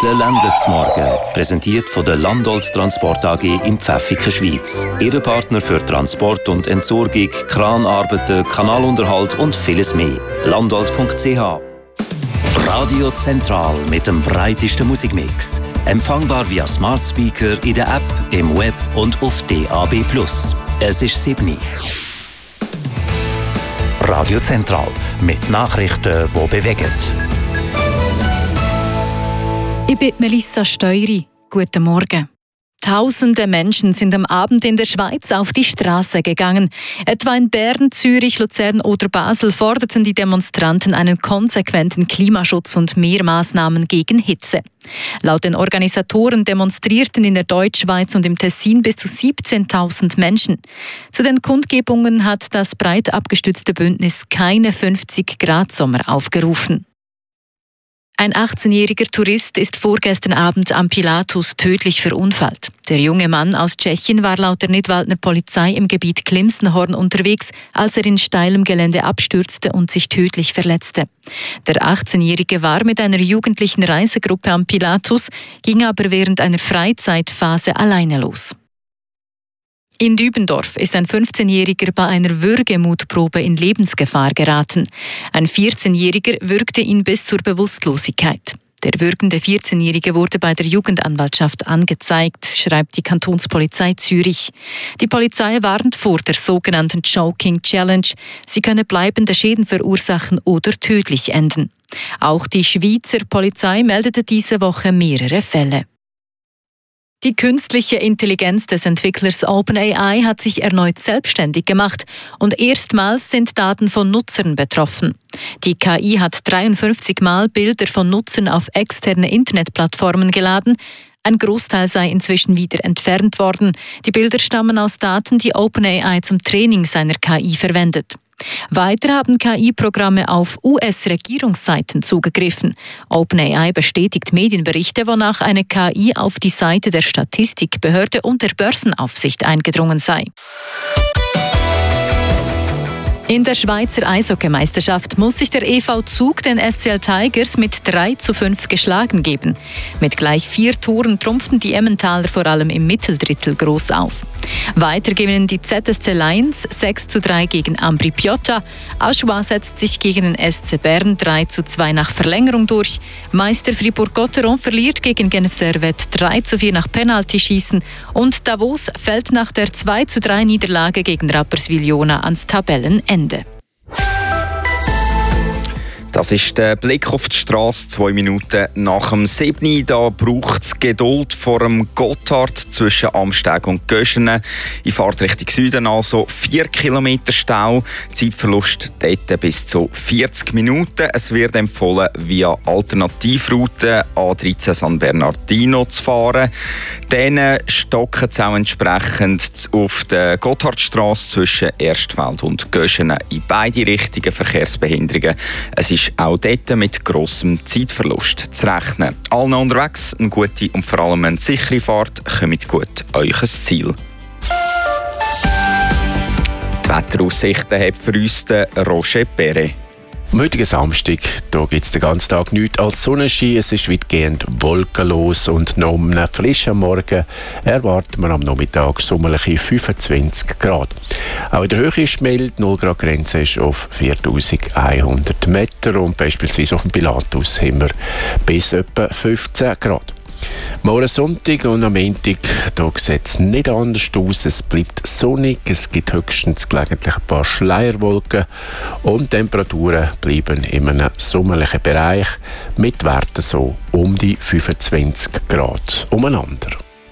Der Ländlerzmorgen, präsentiert von der Landolt Transport AG in Pfäffiken, Schweiz. Ihre Partner für Transport und Entsorgung, Kranarbeiten, Kanalunterhalt und vieles mehr. Landolt.ch. Radio Zentral mit dem breitesten Musikmix. Empfangbar via Smart Speaker in der App, im Web und auf DAB+. Es ist 7. Radio Zentral mit Nachrichten, die bewegen. Ich bin Melissa Steury. Guten Morgen. Tausende Menschen sind am Abend in der Schweiz auf die Straße gegangen. Etwa in Bern, Zürich, Luzern oder Basel forderten die Demonstranten einen konsequenten Klimaschutz und mehr Maßnahmen gegen Hitze. Laut den Organisatoren demonstrierten in der Deutschschweiz und im Tessin bis zu 17.000 Menschen. Zu den Kundgebungen hat das breit abgestützte Bündnis keine 50-Grad-Sommer aufgerufen. Ein 18-jähriger Tourist ist vorgestern Abend am Pilatus tödlich verunfallt. Der junge Mann aus Tschechien war laut der Nidwaldner Polizei im Gebiet Klimsenhorn unterwegs, als er in steilem Gelände abstürzte und sich tödlich verletzte. Der 18-jährige war mit einer jugendlichen Reisegruppe am Pilatus, ging aber während einer Freizeitphase alleine los. In Dübendorf ist ein 15-Jähriger bei einer Würgemutprobe in Lebensgefahr geraten. Ein 14-Jähriger würgte ihn bis zur Bewusstlosigkeit. Der würgende 14-Jährige wurde bei der Jugendanwaltschaft angezeigt, schreibt die Kantonspolizei Zürich. Die Polizei warnt vor der sogenannten Choking Challenge. Sie könne bleibende Schäden verursachen oder tödlich enden. Auch die Schweizer Polizei meldete diese Woche mehrere Fälle. Die künstliche Intelligenz des Entwicklers OpenAI hat sich erneut selbstständig gemacht und erstmals sind Daten von Nutzern betroffen. Die KI hat 53 Mal Bilder von Nutzern auf externe Internetplattformen geladen. Ein Großteil sei inzwischen wieder entfernt worden. Die Bilder stammen aus Daten, die OpenAI zum Training seiner KI verwendet. Weiter haben KI-Programme auf US-Regierungsseiten zugegriffen. OpenAI bestätigt Medienberichte, wonach eine KI auf die Seite der Statistikbehörde und der Börsenaufsicht eingedrungen sei. In der Schweizer Eishockeymeisterschaft muss sich der EV Zug den SCL Tigers mit 3:5 geschlagen geben. Mit gleich 4 Toren trumpften die Emmentaler vor allem im Mitteldrittel groß auf. Weiter gewinnen die ZSC Lions 6:3 gegen Ambri Piotta. Aschua setzt sich gegen den SC Bern 3:2 nach Verlängerung durch. Meister Fribourg-Gotteron verliert gegen Genf Servette 3:4 nach Penaltyschießen. Und Davos fällt nach der 2:3 Niederlage gegen Rapperswil-Jona ans Tabellenende. Das ist der Blick auf die Straße, 2 Minuten nach dem 7. Da braucht es Geduld vor dem Gotthard zwischen Amsteg und Göschenen. In Fahrtrichtung Süden also 4 Kilometer Stau. Zeitverlust dort bis zu 40 Minuten. Es wird empfohlen, via Alternativroute A13 San Bernardino zu fahren. Dann stocken es auch entsprechend auf der Gotthardstrasse zwischen Erstfeld und Göschenen in beide Richtungen Verkehrsbehinderungen. Es ist auch dort mit grossem Zeitverlust zu rechnen. Allen unterwegs eine gute und vor allem eine sichere Fahrt. Kommt gut euch ein Ziel. Die Wetteraussichten hat für uns der Roger Perret. Am heutigen Samstag gibt es den ganzen Tag nichts als Sonnenschein. Es ist weitgehend wolkenlos und noch um einen frischen Morgen erwarten wir am Nachmittag sommerliche 25 Grad. Auch in der Höhe ist mild, 0 Grad Grenze ist auf 4100 Meter und beispielsweise auf dem Pilatus haben wir bis etwa 15 Grad. Morgen Sonntag und am Montag sieht es nicht anders aus. Es bleibt sonnig, es gibt höchstens gelegentlich ein paar Schleierwolken und Temperaturen bleiben in einem sommerlichen Bereich mit Werten so um die 25 Grad umeinander.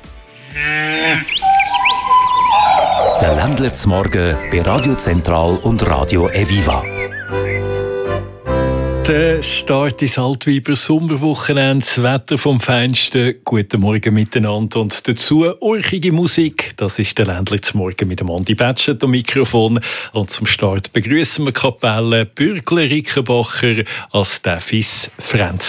Der Ländlerzmorgen bei Radio Zentral und Radio Eviva. Der Start ins Altweiber Sommerwochenende, das Wetter vom Feinsten. Guten Morgen miteinander und dazu urchige Musik. Das ist der Ländlerzmorgen mit dem Andi Betschet am Mikrofon. Und zum Start begrüßen wir Kapelle Bürgler Rickenbacher als Steffis Franz.